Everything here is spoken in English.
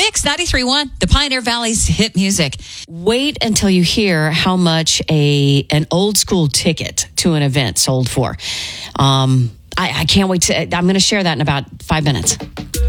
Mix 93.1, the Pioneer Valley's hit music. Wait until you hear how much an old school ticket to an event sold for. I can't wait I'm going to share that in about 5 minutes.